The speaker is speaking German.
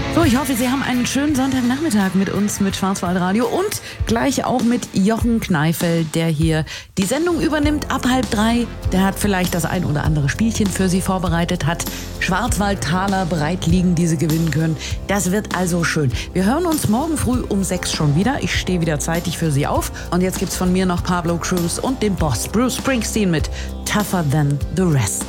So, ich hoffe, Sie haben einen schönen Sonntagnachmittag mit uns, mit Schwarzwaldradio und gleich auch mit Jochen Kneifel, der hier die Sendung übernimmt ab 2:30. Der hat vielleicht das ein oder andere Spielchen für Sie vorbereitet, hat Schwarzwaldtaler bereit liegen, die Sie gewinnen können. Das wird also schön. Wir hören uns morgen früh um 6 schon wieder. Ich stehe wieder zeitig für Sie auf. Und jetzt gibt's von mir noch Pablo Cruise und den Boss Bruce Springsteen mit Tougher Than the Rest.